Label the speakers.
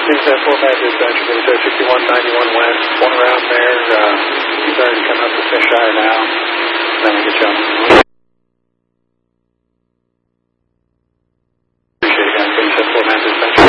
Speaker 1: that format dispatcher, Minnesota 6191 West, one around there. He's already come up to Fisheye now. Then we get you on. Appreciate it, guys. Finish that format dispatcher.